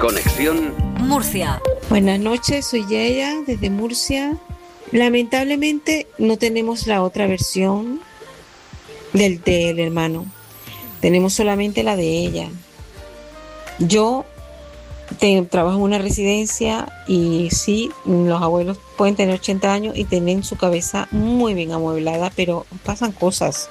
Conexión Murcia. Buenas noches, soy Yeya desde Murcia. Lamentablemente no tenemos la otra versión del hermano. Tenemos solamente la de ella. Yo trabajo en una residencia y sí, los abuelos pueden tener 80 años y tener su cabeza muy bien amueblada, pero pasan cosas.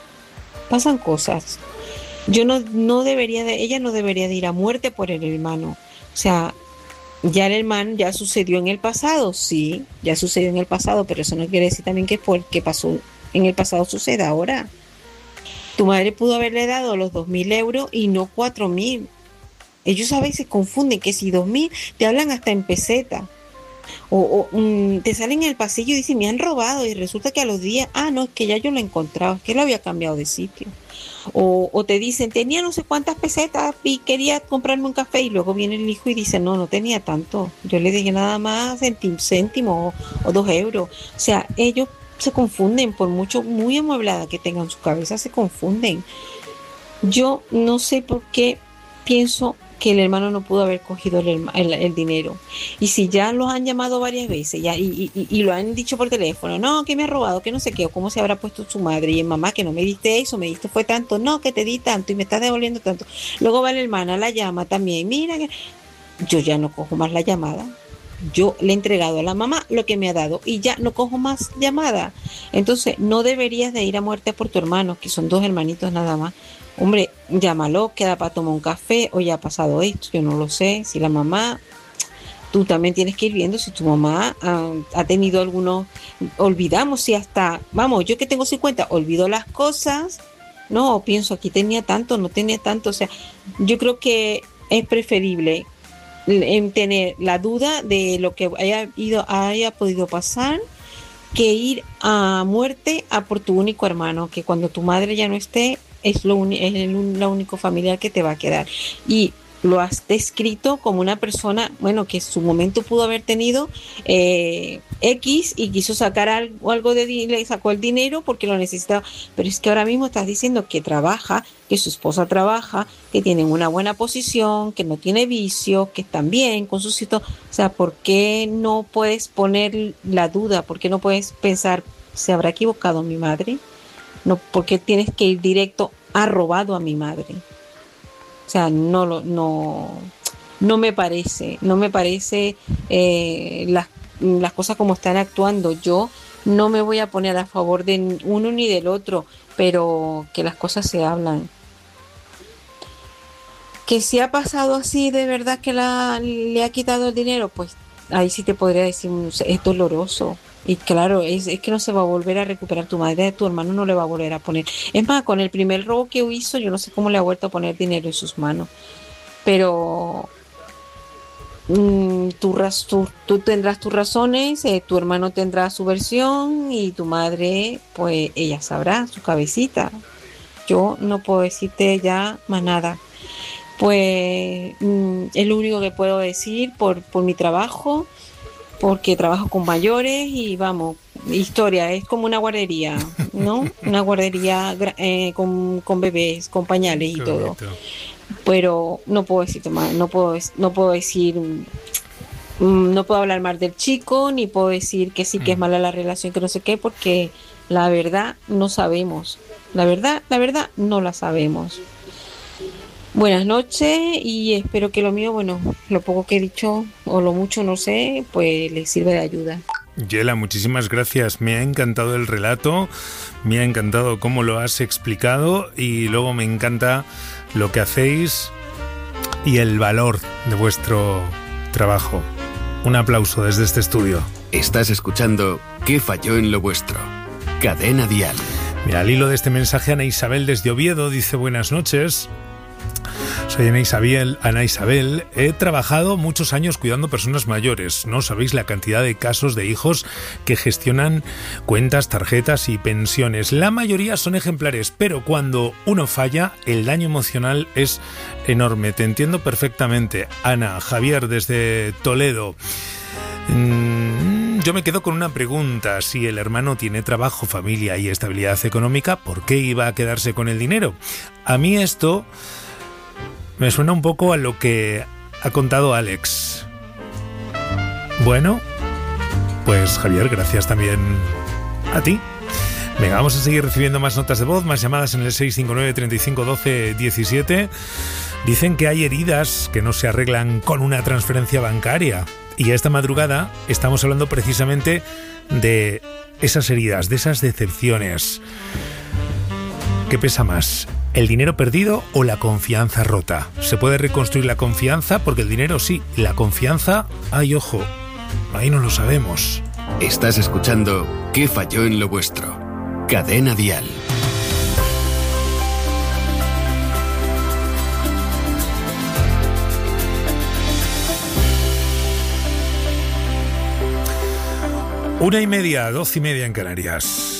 Ella no debería de ir a muerte por el hermano. O sea, ya el hermano ya sucedió en el pasado, sí, ya sucedió en el pasado, pero eso no quiere decir también que porque pasó en el pasado suceda ahora. Tu madre pudo haberle dado los 2.000 euros y no 4.000. Ellos a veces confunden que si 2.000 te hablan hasta en peseta. Te salen en el pasillo y dicen, me han robado, y resulta que a los días, no, es que ya yo lo he encontrado, es que lo había cambiado de sitio. O te dicen, tenía no sé cuántas pesetas y quería comprarme un café, y luego viene el hijo y dice, no tenía tanto, yo le dije nada más céntimo o 2 euros. O sea, ellos se confunden, por mucho, muy amueblada que tengan su cabeza, se confunden. Yo no sé por qué pienso que el hermano no pudo haber cogido el dinero. Y si ya los han llamado varias veces ya, y lo han dicho por teléfono, no, que me ha robado, que no sé qué, o cómo se habrá puesto su madre, y mamá, que no me diste eso, me diste fue tanto, no, que te di tanto y me estás devolviendo tanto. Luego va la hermana, la llama también, mira, que yo ya no cojo más la llamada. Yo le he entregado a la mamá lo que me ha dado y ya no cojo más llamada. Entonces, no deberías de ir a muerte por tu hermano, que son 2 hermanitos nada más. Hombre, llámalo, queda para tomar un café, o ya ha pasado esto, yo no lo sé. Si la mamá, tú también tienes que ir viendo si tu mamá ha tenido algunos, olvidamos si hasta, vamos, yo que tengo 50, olvido las cosas, no, pienso aquí tenía tanto, no tenía tanto, o sea, yo creo que es preferible tener la duda de lo que haya podido pasar, que ir a muerte a por tu único hermano, que cuando tu madre ya no esté, es la única familiar que te va a quedar. Y lo has descrito como una persona, bueno, que en su momento pudo haber tenido X y quiso sacar algo le sacó el dinero porque lo necesitaba. Pero es que ahora mismo estás diciendo que trabaja, que su esposa trabaja, que tienen una buena posición, que no tiene vicios, que están bien con sus hijos. O sea, ¿por qué no puedes poner la duda? ¿Por qué no puedes pensar, ¿se habrá equivocado mi madre? No, ¿por qué tienes que ir directo, ha robado a mi madre? O sea, no me parece las cosas como están actuando. Yo no me voy a poner a favor de uno ni del otro, pero que las cosas se hablan. Que si ha pasado así de verdad que le ha quitado el dinero, pues ahí sí te podría decir, es doloroso. Y claro, es que no se va a volver a recuperar tu madre, tu hermano no le va a volver a poner. Es más, con el primer robo que hizo, yo no sé cómo le ha vuelto a poner dinero en sus manos. Pero tú tendrás tus razones, tu hermano tendrá su versión y tu madre, pues ella sabrá su cabecita. Yo no puedo decirte ya más nada. Pues es lo único que puedo decir por mi trabajo, porque trabajo con mayores y vamos, historia, es como una guardería, ¿no? Una guardería con bebés, con pañales y Qué todo. bonito. Pero no puedo decirte más, no puedo decir, no puedo hablar más del chico, ni puedo decir que sí que es mala la relación, que no sé qué, porque la verdad no sabemos. La verdad no la sabemos. Buenas noches y espero que lo mío, bueno, lo poco que he dicho o lo mucho, no sé, pues les sirve de ayuda. Yela, muchísimas gracias. Me ha encantado el relato, me ha encantado cómo lo has explicado y luego me encanta lo que hacéis y el valor de vuestro trabajo. Un aplauso desde este estudio. Estás escuchando ¿Qué falló en lo vuestro? Cadena Dial. Mira, al hilo de este mensaje, Ana Isabel desde Oviedo dice: buenas noches. Soy Ana Isabel. He trabajado muchos años cuidando personas mayores. No sabéis la cantidad de casos de hijos que gestionan cuentas, tarjetas y pensiones. La mayoría son ejemplares, pero cuando uno falla, el daño emocional es enorme. Te entiendo perfectamente, Ana. Javier desde Toledo. Yo me quedo con una pregunta. Si el hermano tiene trabajo, familia y estabilidad económica, ¿por qué iba a quedarse con el dinero? A mí esto me suena un poco a lo que ha contado Alex. Bueno, pues Javier, gracias también a ti. Venga, vamos a seguir recibiendo más notas de voz, más llamadas en el 659 35 12 17. Dicen que hay heridas que no se arreglan con una transferencia bancaria. Y esta madrugada estamos hablando precisamente de esas heridas, de esas decepciones. ¿Qué pesa más? ¿El dinero perdido o la confianza rota? ¿Se puede reconstruir la confianza? Porque el dinero sí, la confianza, ay, ojo, ahí no lo sabemos. Estás escuchando ¿Qué falló en lo vuestro? Cadena Dial. Una y media, 12:30 en Canarias.